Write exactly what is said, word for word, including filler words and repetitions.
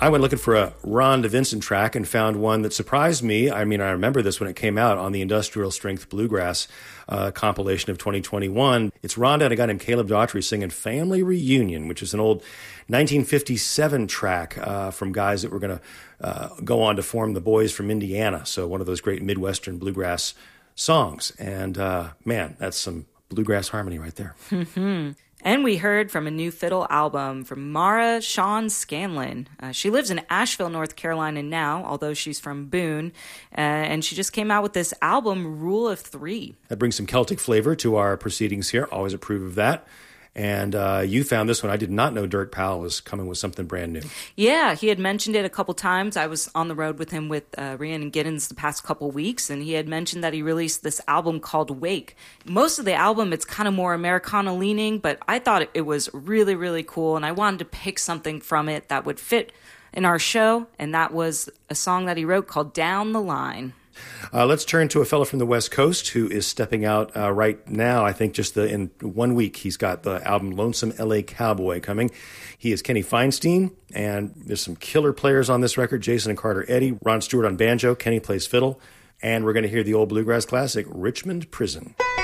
I went looking for a Ron DeVinson track and found one that surprised me. I mean, I remember this when it came out on the Industrial Strength Bluegrass uh, compilation of twenty twenty-one. It's Rhonda and a guy named Caleb Daughtry singing Family Reunion, which is an old nineteen fifty-seven track uh, from guys that were going to uh, go on to form the Boys from Indiana. So one of those great Midwestern bluegrass songs. And uh, man, that's some bluegrass harmony right there. Mm-hmm. And we heard from a new fiddle album from Mara Sean Scanlon. Uh, she lives in Asheville, North Carolina now, although she's from Boone. Uh, and she just came out with this album, Rule of Three. That brings some Celtic flavor to our proceedings here. Always approve of that. And uh, you found this one. I did not know Dirk Powell was coming with something brand new. Yeah, he had mentioned it a couple times. I was on the road with him with uh, Rhiannon Giddens the past couple weeks, and he had mentioned that he released this album called Wake. Most of the album, it's kind of more Americana-leaning, but I thought it was really, really cool, and I wanted to pick something from it that would fit in our show, and that was a song that he wrote called Down the Line. Uh, let's turn to a fellow from the West Coast who is stepping out uh, right now. I think just the, in one week, he's got the album Lonesome L A Cowboy coming. He is Kenny Feinstein, and there's some killer players on this record, Jason and Carter Eddy, Ron Stewart on banjo, Kenny plays fiddle, and we're going to hear the old bluegrass classic, Richmond Prison.